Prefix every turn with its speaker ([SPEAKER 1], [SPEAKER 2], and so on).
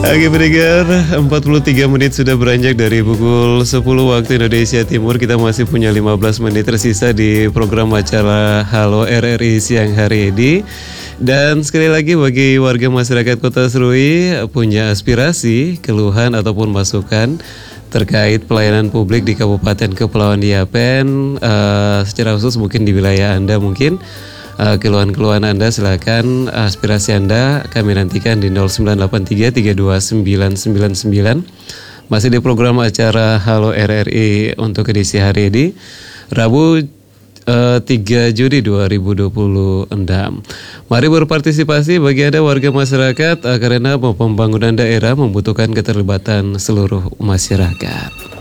[SPEAKER 1] Oke pendengar, 43 menit sudah beranjak dari pukul 10 waktu Indonesia Timur. Kita masih punya 15 menit tersisa di program acara Halo RRI siang hari ini. Dan sekali lagi bagi warga masyarakat Kota Serui punya aspirasi, keluhan ataupun masukan terkait pelayanan publik di Kabupaten Kepulauan Yapen, secara khusus mungkin di wilayah Anda mungkin. Keluhan-keluhan Anda silakan, aspirasi Anda kami nantikan di 0983329999. Masih di program acara Halo RRI untuk edisi hari ini Rabu 3 Juni 2026. Mari berpartisipasi bagi Anda warga masyarakat, karena pembangunan daerah membutuhkan keterlibatan seluruh masyarakat.